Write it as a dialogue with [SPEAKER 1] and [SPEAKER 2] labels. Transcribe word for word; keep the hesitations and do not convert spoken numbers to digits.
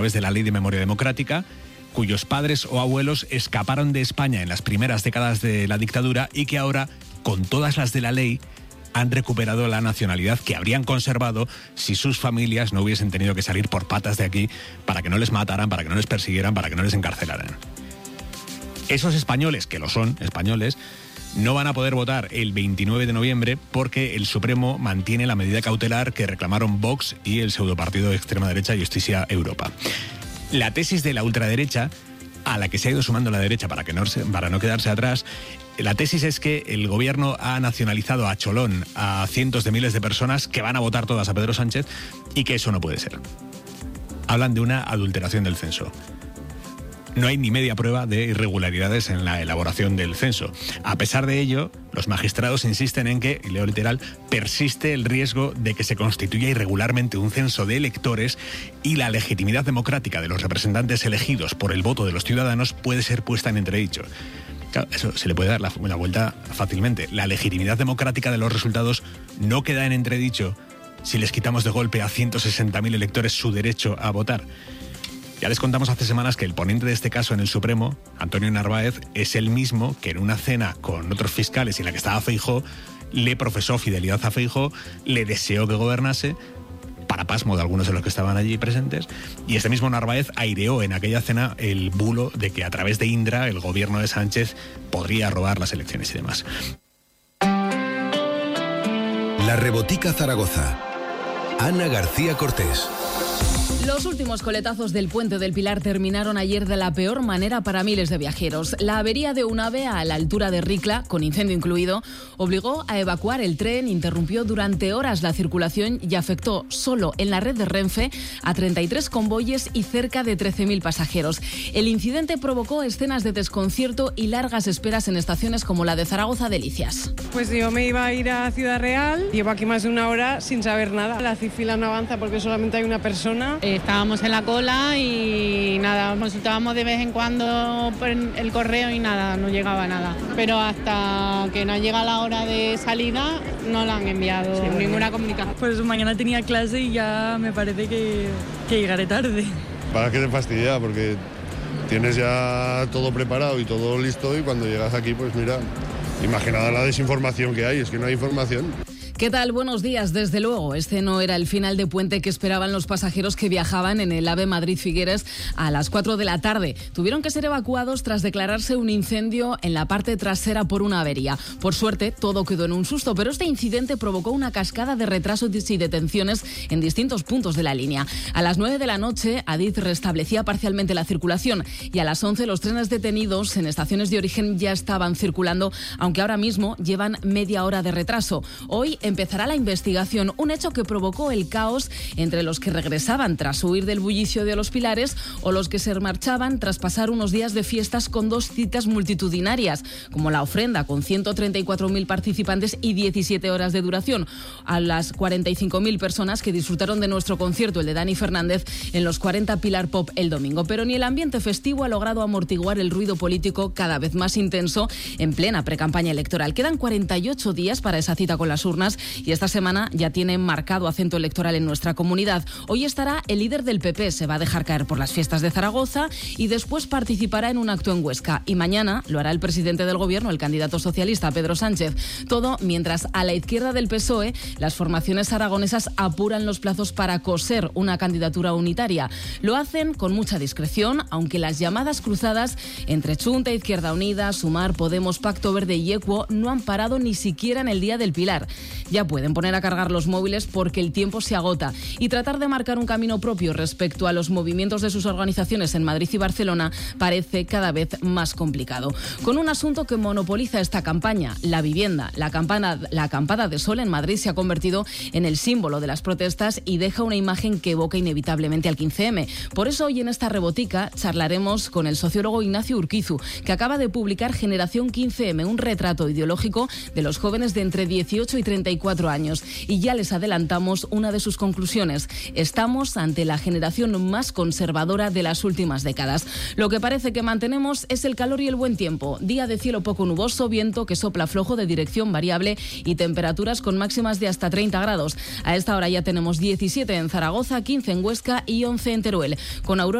[SPEAKER 1] través de la Ley de Memoria Democrática, cuyos padres o abuelos escaparon de España en las primeras décadas de la dictadura y que ahora, con todas las de la ley, han recuperado la nacionalidad que habrían conservado si sus familias no hubiesen tenido que salir por patas de aquí para que no les mataran, para que no les persiguieran, para que no les encarcelaran. Esos españoles, que lo son, españoles, no van a poder votar el veintinueve de noviembre porque el Supremo mantiene la medida cautelar que reclamaron Vox y el pseudopartido de extrema derecha Justicia Europa. La tesis de la ultraderecha, a la que se ha ido sumando la derecha para, que no, para no quedarse atrás, la tesis es que el gobierno ha nacionalizado a cholón a cientos de miles de personas que van a votar todas a Pedro Sánchez y que eso no puede ser. Hablan de una adulteración del censo. No hay ni media prueba de irregularidades en la elaboración del censo. A pesar de ello, los magistrados insisten en que, y leo literal, persiste el riesgo de que se constituya irregularmente un censo de electores y la legitimidad democrática de los representantes elegidos por el voto de los ciudadanos puede ser puesta en entredicho. Claro, eso se le puede dar la, la vuelta fácilmente. La legitimidad democrática de los resultados no queda en entredicho si les quitamos de golpe a ciento sesenta mil electores su derecho a votar. Ya les contamos hace semanas que el ponente de este caso en el Supremo, Antonio Narváez, es el mismo que en una cena con otros fiscales en la que estaba Feijóo, le profesó fidelidad a Feijóo, le deseó que gobernase, para pasmo de algunos de los que estaban allí presentes, y este mismo Narváez aireó en aquella cena el bulo de que a través de Indra el gobierno de Sánchez podría robar las elecciones y demás.
[SPEAKER 2] La Rebotica Zaragoza. Ana García Cortés.
[SPEAKER 3] Los últimos coletazos del Puente del Pilar terminaron ayer de la peor manera para miles de viajeros. La avería de un AVE a la altura de Ricla, con incendio incluido, obligó a evacuar el tren, interrumpió durante horas la circulación y afectó solo en la red de Renfe a treinta y tres convoyes y cerca de trece mil pasajeros. El incidente provocó escenas de desconcierto y largas esperas en estaciones como la de Zaragoza Delicias.
[SPEAKER 4] Pues yo me iba a ir a Ciudad Real, llevo aquí más de una hora sin saber nada. La fila no avanza porque solamente hay una persona.
[SPEAKER 5] Estábamos en la cola y nada, consultábamos de vez en cuando por el correo y nada, no llegaba nada. Pero hasta que no llega la hora de salida no la han enviado sí, ninguna comunicación.
[SPEAKER 6] Pues mañana tenía clase y ya me parece que, que llegaré tarde.
[SPEAKER 7] Para que te fastidia porque tienes ya todo preparado y todo listo y cuando llegas aquí pues mira, imagínate la desinformación que hay, es que no hay información.
[SPEAKER 3] ¿Qué tal? Buenos días. Desde luego, este no era el final de puente que esperaban los pasajeros que viajaban en el AVE Madrid-Figueres a las cuatro de la tarde. Tuvieron que ser evacuados tras declararse un incendio en la parte trasera por una avería. Por suerte, todo quedó en un susto, pero este incidente provocó una cascada de retrasos y detenciones en distintos puntos de la línea. A las nueve de la noche, Adif restablecía parcialmente la circulación y a las once los trenes detenidos en estaciones de origen ya estaban circulando, aunque ahora mismo llevan media hora de retraso. Hoy, empezará la investigación, un hecho que provocó el caos entre los que regresaban tras huir del bullicio de los Pilares o los que se marchaban tras pasar unos días de fiestas con dos citas multitudinarias, como la ofrenda con ciento treinta y cuatro mil participantes y diecisiete horas de duración, a las cuarenta y cinco mil personas que disfrutaron de nuestro concierto, el de Dani Fernández, en los cuarenta Pilar Pop el domingo. Pero ni el ambiente festivo ha logrado amortiguar el ruido político cada vez más intenso en plena precampaña electoral. Quedan cuarenta y ocho días para esa cita con las urnas y esta semana ya tiene marcado acento electoral en nuestra comunidad. Hoy estará el líder del P P, se va a dejar caer por las fiestas de Zaragoza y después participará en un acto en Huesca. Y mañana lo hará el presidente del gobierno, el candidato socialista Pedro Sánchez. Todo mientras a la izquierda del P S O E las formaciones aragonesas apuran los plazos para coser una candidatura unitaria. Lo hacen con mucha discreción, aunque las llamadas cruzadas entre Chunta, Izquierda Unida, Sumar, Podemos, Pacto Verde y Equo no han parado ni siquiera en el Día del Pilar. Ya pueden poner a cargar los móviles porque el tiempo se agota y tratar de marcar un camino propio respecto a los movimientos de sus organizaciones en Madrid y Barcelona parece cada vez más complicado. Con un asunto que monopoliza esta campaña, la vivienda. La, campana, la acampada de sol en Madrid se ha convertido en el símbolo de las protestas y deja una imagen que evoca inevitablemente al quince eme. Por eso hoy en esta rebotica charlaremos con el sociólogo Ignacio Urquizu, que acaba de publicar Generación quince eme, un retrato ideológico de los jóvenes de entre dieciocho y treinta y cuatro años. Y ya les adelantamos una de sus conclusiones. Estamos ante la generación más conservadora de las últimas décadas. Lo que parece que mantenemos es el calor y el buen tiempo. Día de cielo poco nuboso, viento que sopla flojo de dirección variable y temperaturas con máximas de hasta treinta grados. A esta hora ya tenemos diecisiete en Zaragoza, quince en Huesca y once en Teruel. Con Aurora